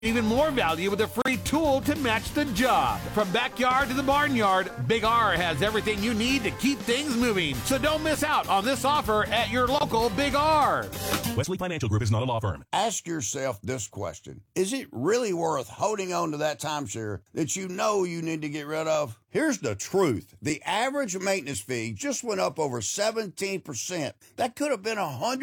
Even more value with a free tool to match the job. From backyard to the barnyard, Big R has everything you need to keep things moving. So don't miss out on this offer at your local Big R. Wesley Financial Group is not a law firm. Ask yourself this question. Is it really worth holding on to that timeshare that you know you need to get rid of? Here's the truth. The average maintenance fee just went up over 17%. That could have been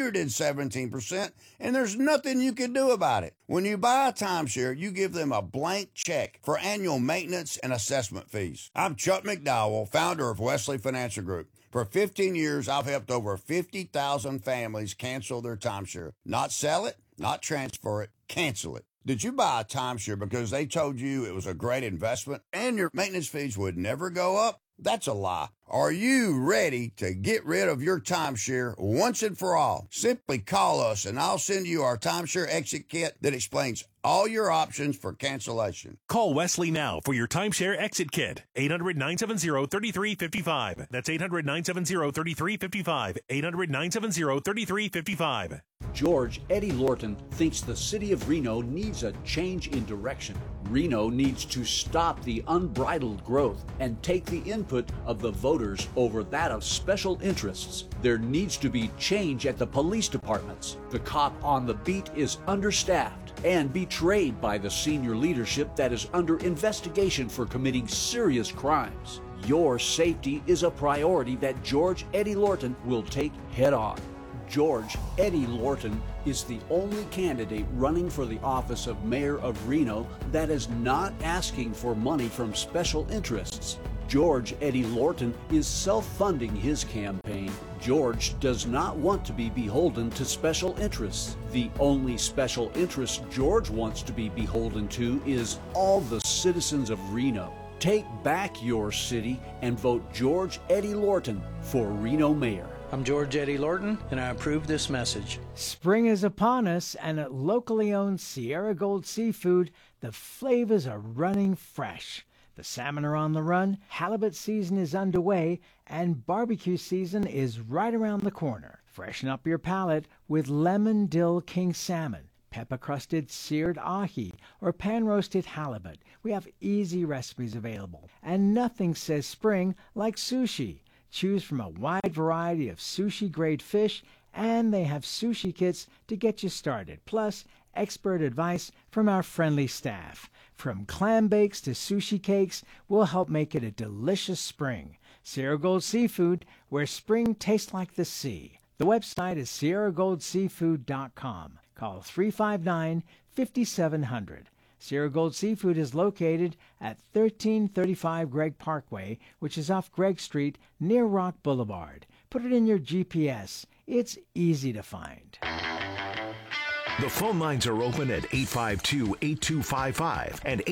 117%, and there's nothing you can do about it. When you buy a timeshare, you give them a blank check for annual maintenance and assessment fees. I'm Chuck McDowell, founder of Wesley Financial Group. For 15 years, I've helped over 50,000 families cancel their timeshare. Not sell it, not transfer it, cancel it. Did you buy a timeshare because they told you it was a great investment and your maintenance fees would never go up? That's a lie. Are you ready to get rid of your timeshare once and for all? Simply call us and I'll send you our timeshare exit kit that explains all your options for cancellation. Call Wesley now for your timeshare exit kit. 800-970-3355. That's 800-970-3355. 800-970-3355. George Eddie Lorton thinks the city of Reno needs a change in direction. Reno needs to stop the unbridled growth and take the input of the voters over that of special interests. There needs to be change at the police departments. The cop on the beat is understaffed and betrayed by the senior leadership that is under investigation for committing serious crimes. Your safety is a priority that George Eddie Lorton will take head on. George Eddie Lorton is the only candidate running for the office of mayor of Reno that is not asking for money from special interests. George Eddie Lorton is self-funding his campaign. George does not want to be beholden to special interests. The only special interest George wants to be beholden to is all the citizens of Reno. Take back your city and vote George Eddie Lorton for Reno mayor. I'm George Eddie Lorton, and I approve this message. Spring is upon us, and at locally owned Sierra Gold Seafood, the flavors are running fresh. The salmon are on the run, halibut season is underway, and barbecue season is right around the corner. Freshen up your palate with lemon dill king salmon, pepper-crusted seared ahi, or pan-roasted halibut. We have easy recipes available, and nothing says spring like sushi. Choose from a wide variety of sushi-grade fish, and they have sushi kits to get you started, plus expert advice from our friendly staff. From clam bakes to sushi cakes, we'll help make it a delicious spring. Sierra Gold Seafood, where spring tastes like the sea. The website is sierragoldseafood.com. Call 359-5700. Sierra Gold Seafood is located at 1335 Gregg Parkway, which is off Gregg Street near Rock Boulevard. Put it in your GPS. It's easy to find. The phone lines are open at 852-8255 and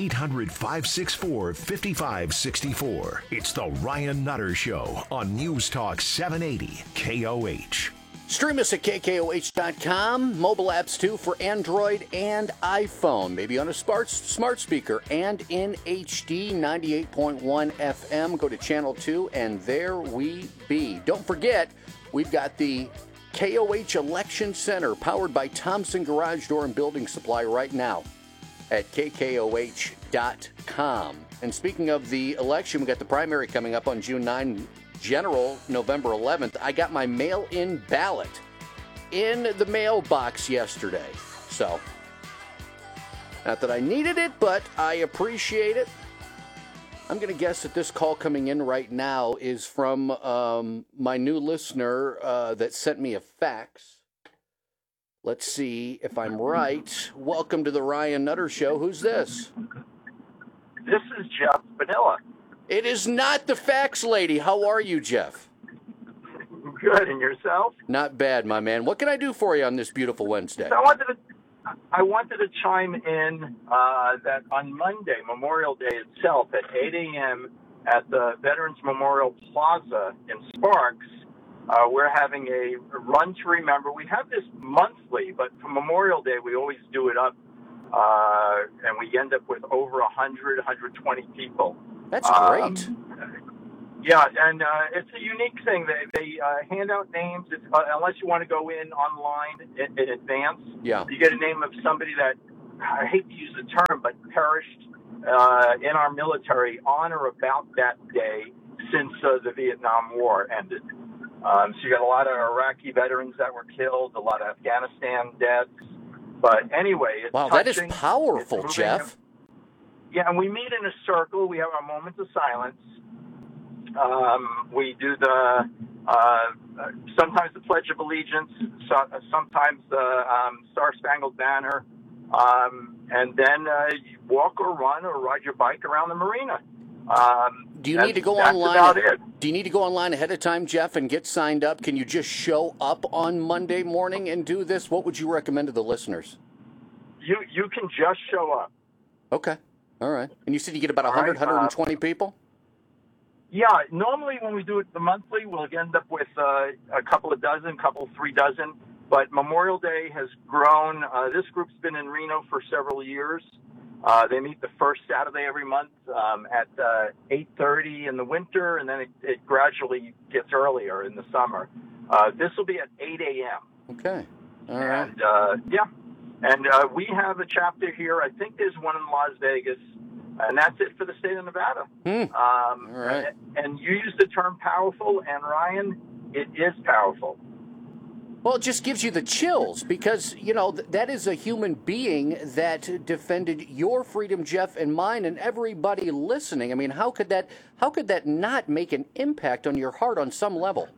800-564-5564. It's the Ryan Nutter Show on News Talk 780 KOH. Stream us at KKOH.com. Mobile apps, too, for Android and iPhone. Maybe on a smart speaker and in HD 98.1 FM. Go to Channel 2, and there we be. Don't forget, we've got the KOH Election Center, powered by Thompson Garage Door and Building Supply right now at KKOH.com. And speaking of the election, we got the primary coming up on June 9, general November 11th. I got my mail-in ballot in the mailbox yesterday. So, not that I needed it, but I appreciate it. I'm going to guess that this call coming in right now is from my new listener that sent me a fax. Let's see if I'm right. Welcome to the Ryan Nutter Show. Who's this? This is Jeff Vanilla. It is not the fax lady. How are you, Jeff? Good, and yourself? Not bad, my man. What can I do for you on this beautiful Wednesday? So I wanted to chime in that on Monday, Memorial Day itself, at 8 a.m. at the Veterans Memorial Plaza in Sparks, we're having a run to remember. We have this monthly, but for Memorial Day, we always do it up, and we end up with over 100, 120 people. That's great. Yeah, and it's a unique thing. They hand out names, unless you want to go in online in advance. Yeah. You get a name of somebody that I hate to use the term, but perished in our military on or about that day since the Vietnam War ended. So you got a lot of Iraqi veterans that were killed, a lot of Afghanistan deaths. But anyway, it's wow, touching. That is powerful, Jeff. Yeah, and we meet in a circle. We have our moments of silence. We do the sometimes the Pledge of Allegiance, sometimes the Star-Spangled Banner, and then you walk or run or ride your bike around the marina. Do you need to go online? Do you need to go online ahead of time, Jeff, and get signed up? Can you just show up on Monday morning and do this? What would you recommend to the listeners? You can just show up. Okay. All right. And you said you get about 100, 120 people? Yeah. Normally when we do it the monthly, we'll end up with a couple of dozen, three dozen. But Memorial Day has grown. This group's been in Reno for several years. They meet the first Saturday every month at 8:30 in the winter, and then it gradually gets earlier in the summer. This will be at 8 a.m. Okay. All right. And we have a chapter here. I think there's one in Las Vegas, and that's it for the state of Nevada. All right. And you used the term powerful, and Ryan, it is powerful. Well, it just gives you the chills because, you know, that is a human being that defended your freedom, Jeff, and mine, and everybody listening. I mean, how could that not make an impact on your heart on some level?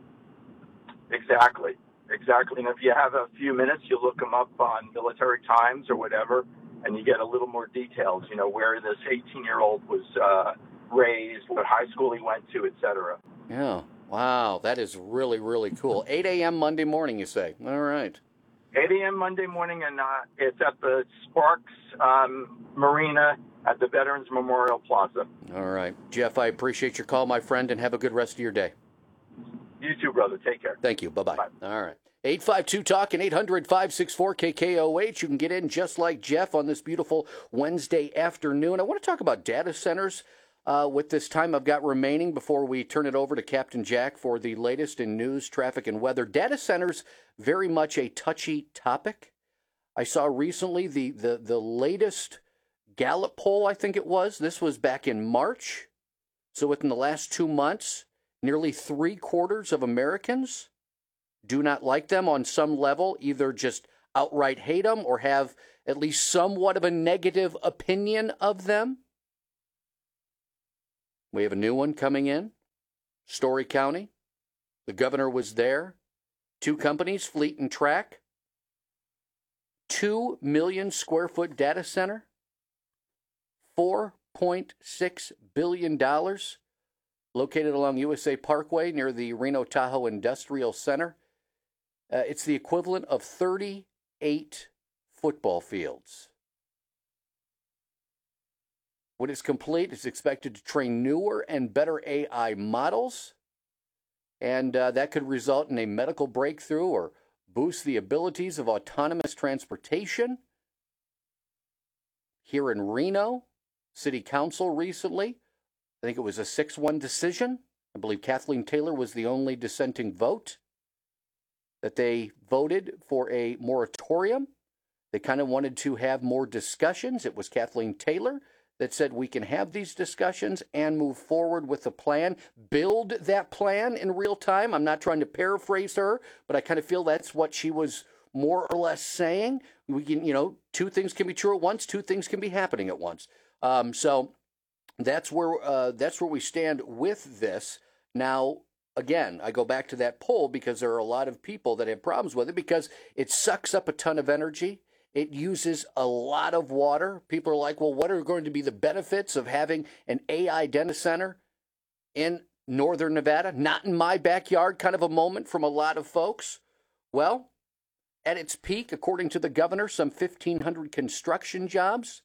Exactly. And if you have a few minutes, you look them up on Military Times or whatever, and you get a little more details, you know, where this 18-year-old was raised, what high school he went to, et cetera. Yeah. Wow, that is really, really cool. 8 a.m. Monday morning, you say? All right. 8 a.m. Monday morning, and it's at the Sparks Marina at the Veterans Memorial Plaza. All right. Jeff, I appreciate your call, my friend, and have a good rest of your day. You too, brother. Take care. Thank you. Bye-bye. Bye. All right. 852-TALK and 800-564-KKOH. You can get in just like Jeff on this beautiful Wednesday afternoon. I want to talk about data centers. With this time I've got remaining before we turn it over to Captain Jack for the latest in news, traffic, and weather. Data centers, very much a touchy topic. I saw recently the latest Gallup poll, I think it was. This was back in March. So within the last 2 months, nearly 3/4 of Americans do not like them on some level, either just outright hate them or have at least somewhat of a negative opinion of them. We have a new one coming in, Story County. The governor was there. 2 companies, Fleet and Track. 2 million square foot data center. $4.6 billion. Located along USA Parkway near the Reno Tahoe Industrial Center. It's the equivalent of 38 football fields. When it's complete, it's expected to train newer and better AI models, and that could result in a medical breakthrough or boost the abilities of autonomous transportation. Here in Reno, City Council recently, I think it was a 6-1 decision. I believe Kathleen Taylor was the only dissenting vote, that they voted for a moratorium. They kind of wanted to have more discussions. It was Kathleen Taylor that said we can have these discussions and move forward with the plan, build that plan in real time. I'm not trying to paraphrase her, but I kind of feel that's what she was more or less saying. We can, 2 things can be true at once, 2 things can be happening at once. So that's where we stand with this. Now, again, I go back to that poll because there are a lot of people that have problems with it because it sucks up a ton of energy. It uses a lot of water. People are like, well, what are going to be the benefits of having an AI data center in northern Nevada? Not in my backyard, kind of a moment from a lot of folks. Well, at its peak, according to the governor, some 1,500 construction jobs,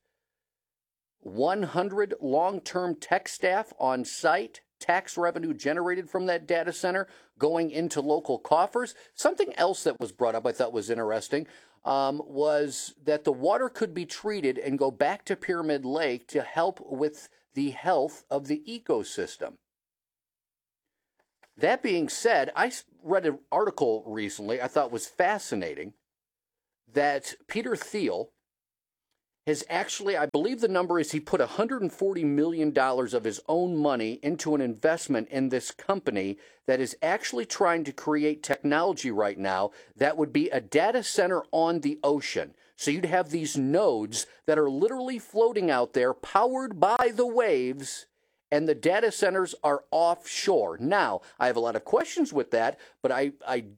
100 long-term tech staff on site, tax revenue generated from that data center going into local coffers. Something else that was brought up I thought was interesting. Was that the water could be treated and go back to Pyramid Lake to help with the health of the ecosystem. That being said, I read an article recently I thought was fascinating that Peter Thiel, has actually, I believe the number is he put $140 million of his own money into an investment in this company that is actually trying to create technology right now that would be a data center on the ocean. So you'd have these nodes that are literally floating out there, powered by the waves, and the data centers are offshore. Now, I have a lot of questions with that, but I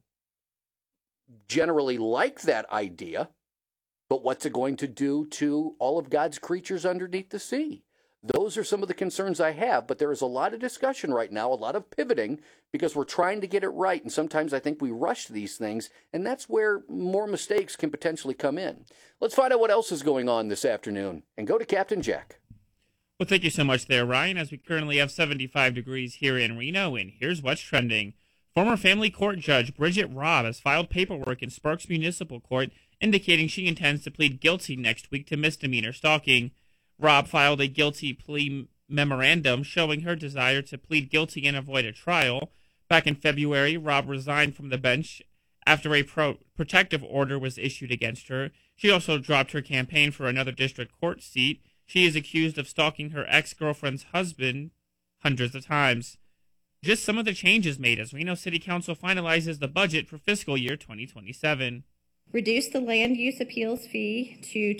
generally like that idea. But what's it going to do to all of God's creatures underneath the sea? Those are some of the concerns I have, but there is a lot of discussion right now, a lot of pivoting, because we're trying to get it right, and sometimes I think we rush these things, and that's where more mistakes can potentially come in. Let's find out what else is going on this afternoon, and go to Captain Jack. Well, thank you so much there, Ryan, as we currently have 75 degrees here in Reno, and here's what's trending. Former family court judge Bridget Robb has filed paperwork in Sparks Municipal Court indicating she intends to plead guilty next week to misdemeanor stalking. Robb filed a guilty plea memorandum showing her desire to plead guilty and avoid a trial. Back in February, Robb resigned from the bench after a protective order was issued against her. She also dropped her campaign for another district court seat. She is accused of stalking her ex-girlfriend's husband hundreds of times. Just some of the changes made as Reno City Council finalizes the budget for fiscal year 2027. Reduce the land use appeals fee to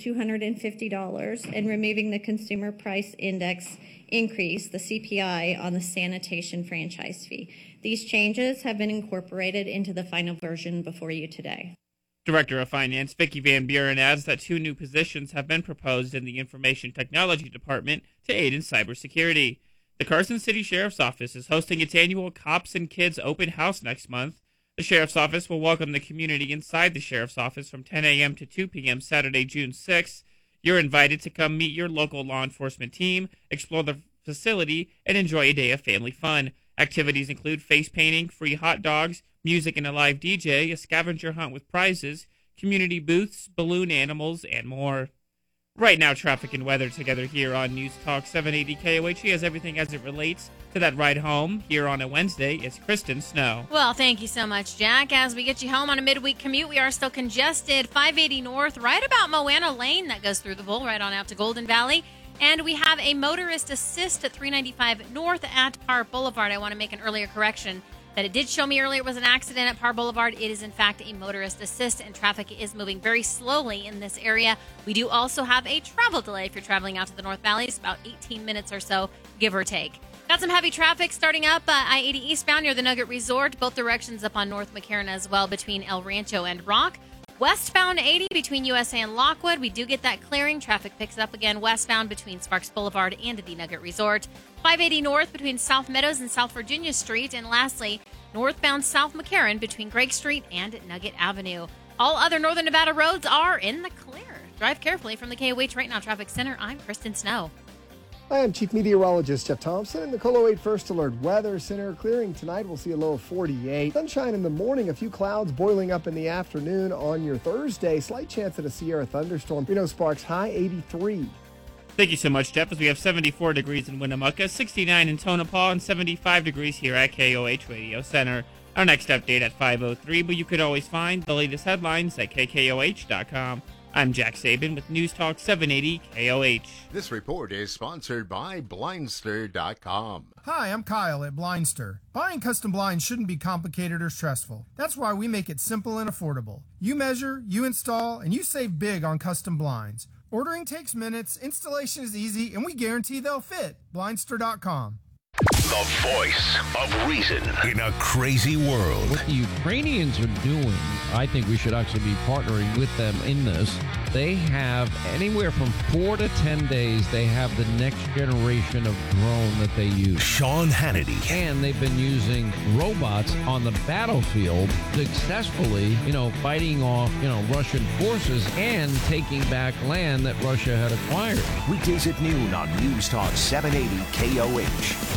$250 and removing the consumer price index increase, the CPI, on the sanitation franchise fee. These changes have been incorporated into the final version before you today. Director of Finance Vicki Van Buren adds that 2 new positions have been proposed in the Information Technology Department to aid in cybersecurity. The Carson City Sheriff's Office is hosting its annual Cops and Kids Open House next month. The Sheriff's Office will welcome the community inside the Sheriff's Office from 10 a.m. to 2 p.m. Saturday, June 6th. You're invited to come meet your local law enforcement team, explore the facility, and enjoy a day of family fun. Activities include face painting, free hot dogs, music and a live DJ, a scavenger hunt with prizes, community booths, balloon animals, and more. Right now, traffic and weather together here on News Talk 780 KOH has everything as it relates to that ride home here on a Wednesday. It's Kristen Snow. Well, thank you so much, Jack. As we get you home on a midweek commute, we are still congested. 580 North, right about Moana Lane, that goes through the Bull, right on out to Golden Valley. And we have a motorist assist at 395 North at Parr Boulevard. I want to make an earlier correction that it did show me earlier was an accident at Parr Boulevard. It is, in fact, a motorist assist, and traffic is moving very slowly in this area. We do also have a travel delay if you're traveling out to the North Valley. It's about 18 minutes or so, give or take. Got some heavy traffic starting up I-80 eastbound near the Nugget Resort. Both directions up on North McCarran as well between El Rancho and Rock. Westbound 80 between USA and Lockwood. We do get that clearing. Traffic picks up again westbound between Sparks Boulevard and the Nugget Resort. 580 north between South Meadows and South Virginia Street. And lastly, northbound South McCarran between Greg Street and Nugget Avenue. All other Northern Nevada roads are in the clear. Drive carefully from the KOH Right Now Traffic Center. I'm Kristen Snow. Hi, I'm Chief Meteorologist Jeff Thompson in the KOLO 8 First Alert Weather Center. Clearing tonight, we'll see a low of 48. Sunshine in the morning, a few clouds boiling up in the afternoon on your Thursday. Slight chance at a Sierra thunderstorm. Reno Sparks high 83. Thank you so much, Jeff, as we have 74 degrees in Winnemucca, 69 in Tonopah, and 75 degrees here at KOH Radio Center. Our next update at 5:03, but you could always find the latest headlines at KKOH.com. I'm Jack Sabin with News Talk 780 KOH. This report is sponsored by Blindster.com. Hi, I'm Kyle at Blindster. Buying custom blinds shouldn't be complicated or stressful. That's why we make it simple and affordable. You measure, you install, and you save big on custom blinds. Ordering takes minutes, installation is easy, and we guarantee they'll fit. Blindster.com. The voice of reason in a crazy world. What the Ukrainians are doing, I think we should actually be partnering with them in this. They have anywhere from 4 to 10 days, they have the next generation of drone that they use. Sean Hannity. And they've been using robots on the battlefield successfully, fighting off, Russian forces and taking back land that Russia had acquired. Weekdays at noon on News Talk 780 KOH.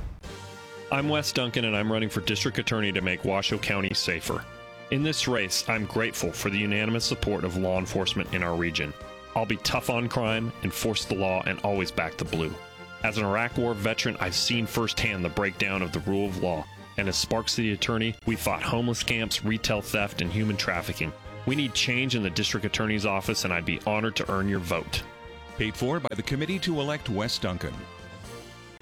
I'm Wes Duncan, and I'm running for District Attorney to make Washoe County safer. In this race, I'm grateful for the unanimous support of law enforcement in our region. I'll be tough on crime, enforce the law, and always back the blue. As an Iraq War veteran, I've seen firsthand the breakdown of the rule of law. And as Sparks City Attorney, we fought homeless camps, retail theft, and human trafficking. We need change in the district attorney's office, and I'd be honored to earn your vote. Paid for by the Committee to Elect Wes Duncan.